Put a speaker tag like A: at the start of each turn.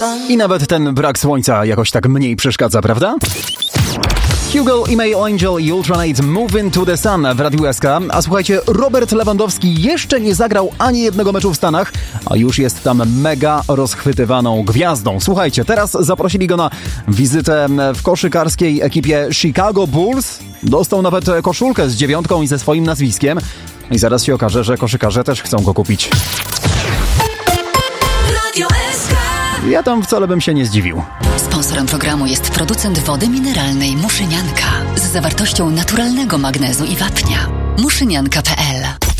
A: I nawet ten brak słońca jakoś tak mniej przeszkadza, prawda? Hugo i May Angel i Ultranate Move Into the Sun w Radiu SK. A słuchajcie, Robert Lewandowski jeszcze nie zagrał ani jednego meczu w Stanach, a już jest tam mega rozchwytywaną gwiazdą. Słuchajcie, teraz zaprosili go na wizytę w koszykarskiej ekipie Chicago Bulls. Dostał nawet koszulkę z 9 i ze swoim nazwiskiem. I zaraz się okaże, że koszykarze też chcą go kupić. Ja tam wcale bym się nie zdziwił.
B: Sponsorem programu jest producent wody mineralnej Muszynianka z zawartością naturalnego magnezu i wapnia. Muszynianka.pl